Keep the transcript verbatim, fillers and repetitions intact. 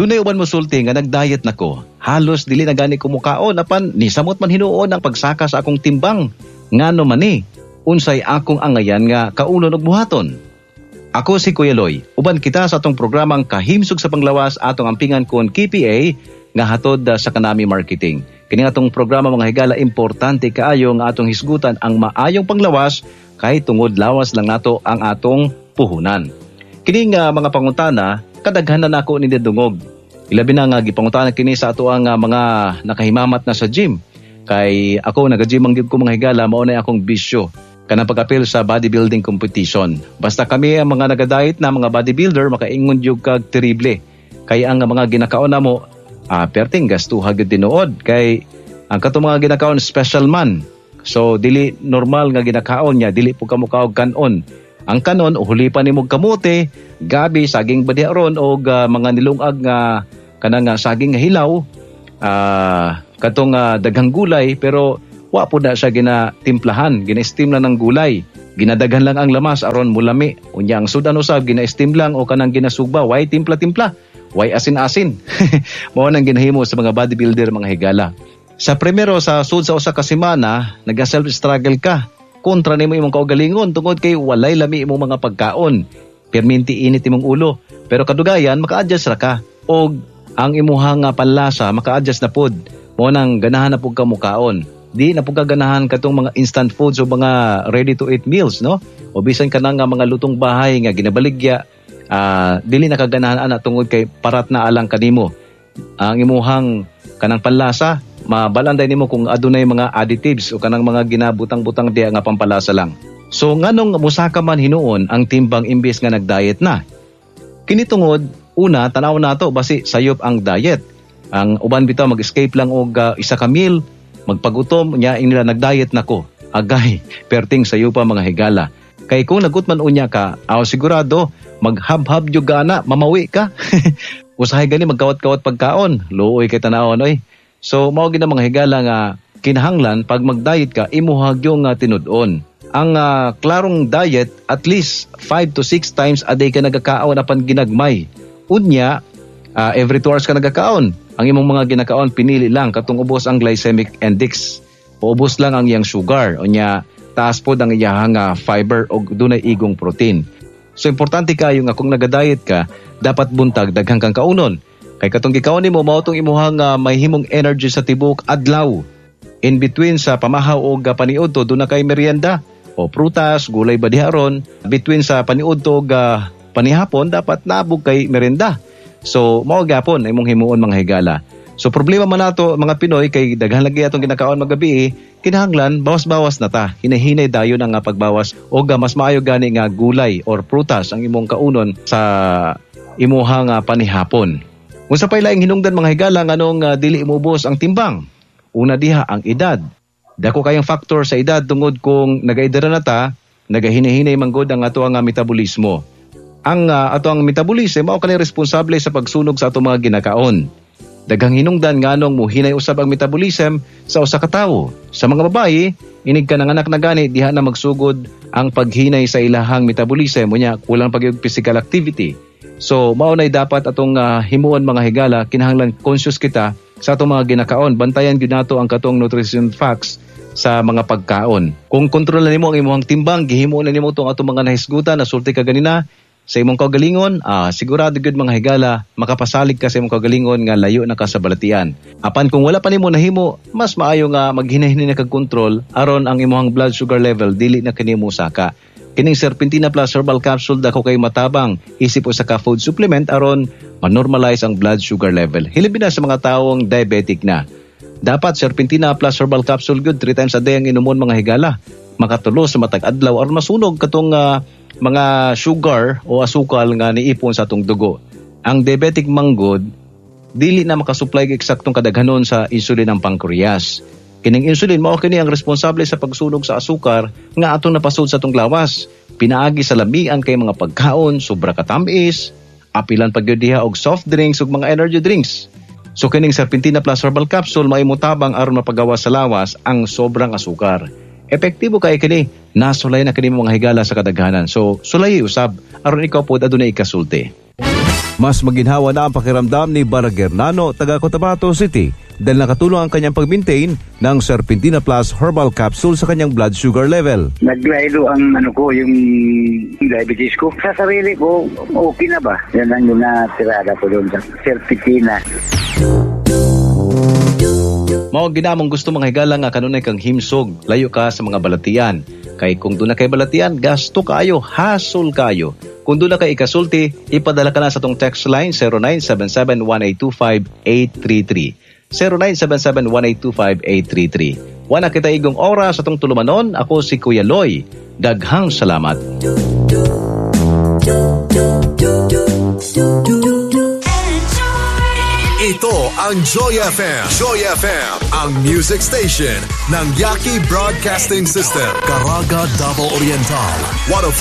Dunay uban mosulti nga nagdiet nako. Halos dili na gani kumukaon apan ni samot man hinuon ang pagsaka sa akong timbang. Ngano man ni, unsay akong angayan nga kaunon og buhaton. Ako si Kuya Loy. Uban kita sa atong programang Kahimsog sa Panglawas atong ampingan kon K P A nga hatod uh, sa Kanami Marketing. Kini atong programa mga higala importante kaayo nga atong hisgutan ang maayong panglawas kay tungod lawas lang nato ang atong puhunan. Kini nga mga pangutana kadaghanan nako ni dungog. Ilabi na nga gipangutana kini sa ato ang uh, mga nakahimamat na sa gym. Kay ako naga-gym ang ko mga higala mao na akong bisyo kanang pag-apil sa bodybuilding competition. Basta kami ang mga naga-diet na mga bodybuilder makaingon jud kag terrible. Kay ang mga ginakaon namo Ah, perting gastuha gyud tinuod kay ang katong mga ginakaon special man. So dili normal nga ginakaon niya, dili po kamo kaog kanon. Ang kanon uhulipan nimo kamote, gabi, saging badiaron og uh, mga nilungag nga kanang uh, saging nga hilaw, ah uh, katong uh, daghang gulay pero wa po na siya ginatimplahan, gina-steam lang ng gulay. Ginadaghan lang ang lamas aron mulami. Unya ang sudan usab gina-steam lang o kanang ginasugba, way timpla-timpla. Way asin-asin. Mao nang ginahimo sa mga bodybuilder mga higala. Sa primero sa sud sa usa ka semana, naga-self-struggle ka. Kontra nimo imong kaugalingon tungod kay walay lami imong mga pagkaon. Perminti init imong ulo. Pero kadugayan maka-adjust ra ka og ang imuhang panlasa maka-adjust na pod. Mao nang ganahan na pud ka mukaon. Di na pud ka ganahan katong mga instant foods o mga ready to eat meals, no? O bisan kanang nga mga lutong bahay nga ginabaligya. Uh, dili nakaganahan ana tungod kay parat na alang kanimo ang imuhang kanang panlasa mabalanday nimo kung adunay mga additives o kanang mga ginabutang-butang diya nga pampalasa lang. So nganong musaka man hinuon ang timbang imbes nga nagdiet na. Kini tungod una tanaw nato basi sayop ang diet. Ang uban bitaw mag-escape lang og uh, isa ka meal, magpagutom nya nila nagdiet nako. Agay perting sayupa mga higala. Kay kung nagutman unya ka, aw sigurado maghab-hab jud gana, mamawi ka. Usahay gani magkawat-kawat pagkaon, luoy kay tanawon oy. So mao gid mga higala nga kinahanglan pag mag-diet ka imuhag yung uh, tinud-on. Ang uh, klarong diet at least five to six times a day ka nagakaon apan ginagmay. Unya uh, every two hours ka nagakaon. Ang imong mga ginakaon pinili lang katong ubos ang glycemic index. O ubos lang ang iyang sugar. Unya taas pod ang iyahang uh, fiber o dunay igong protein. So importante kayo nga kung naga-diet ka, dapat buntag daghang kang kaunon. Kay katong gikaon nimo mao tong imuhang uh, may himong energy sa tibok adlaw. In between sa pamahaw o uh, paniud to doon na kay merienda o prutas, gulay badiharon. Between sa paniud to uh, panihapon dapat nabog kay merienda. So mao gyapon imong himuon mga higala. So problema man nato mga Pinoy kay daghan lagi atong ginakaon magabi, kinahanglan bawas-bawas na ta. Hinahinay dayon ang pagbawas o mas maayo gani nga gulay or prutas ang imong kaunon sa imuhang uh, panihapon. Unsa pay laing hinungdan mga higala nganong uh, dili imubos ang timbang? Una diha ang edad. Dako kayang factor sa edad tungod kung nagaedara na ta, nagahinahinay manggod ang ato ang uh, metabolismo. Ang uh, ato ang metabolismo mao kanang responsable sa pagsunog sa ato mga ginakaon. Daghang hinungdan nganong muhinay usab ang metabolism sa usa ka tawo. Sa mga babayi, inig ka ng anak na gani diha na magsugod ang paghinay sa ilahang metabolism unya kulang pag physical activity. So mao nay dapat atong uh, himuon mga higala, kinahanglan conscious kita sa atong mga ginakaon. Bantayan gyud nato ang katong nutrition facts sa mga pagkaon. Kung kontrolan nimo ang imong timbang, gihimuon na nimo tong atong mga nahisgutan na sulti ka ganina sa imong kaugalingon, ah, sigurado gyud mga higala makapasalig ka sa imong kaugalingon nga layo na ka sa balatian. Apan kung wala pa nimo nahimo, mas maayo nga maghinay-hinay na kag control aron ang imong blood sugar level dili na kini musaka. Kining Serpentina Plus Herbal Capsule dako kay matabang, isip usa ka food supplement aron ma-normalize ang blood sugar level. Hilabi na sa mga taong diabetic na. Dapat Serpentina Plus Herbal Capsule good three times a day ang inumon mga higala. Makatulo sa matag adlaw aron masunog katong uh, mga sugar o asukal nga niipon sa atong dugo. Ang diabetic manggod dili na makasupply og eksaktong kadaghanon sa insulin ng pancreas. Kining insulin mao kini ang responsable sa pagsunog sa asukar nga atong napasud sa atong lawas. Pinaagi sa lamian kay mga pagkaon, sobra ka tamis, apilan pag diha og soft drinks ug mga energy drinks. So kining Serpentina Plus Herbal Capsule maimutabang aron mapagawas sa lawas ang sobrang asukar. Epektibo kay kini, nasulay na kini mga higala sa kadaghanan. So sulay usab aron ikaw pod adunay ikasulti. Mas maginhawa na ang pakiramdam ni Baragernano, taga Cotabato City, dahil nakatulong ang kanyang pag-maintain ng Serpentina Plus Herbal Capsule sa kanyang blood sugar level. Naglaylo ang ano ko, yung diabetes ko. Sa sarili ko, okay na ba? Yan ang yung natirada ko doon sa Serpentina. Mao ginamong gusto mga higala nga kanunay kang himsog, layo ka sa mga balatian. Kay kung doon na kay balatian, gasto kayo, hasol kayo. Kung doon na kay ikasulti, ipadala ka na sa tong text line zero nine seven seven one eight two five eight three three. zero nine seven seven one eight two five eight three three. Wana kita igong oras sa tong tulumanon, ako si Kuya Loy. Daghang salamat. Ito ang Joy F M. Joy F M, ang music station ng Yaki Broadcasting System. Caraga, Davao Oriental. one oh five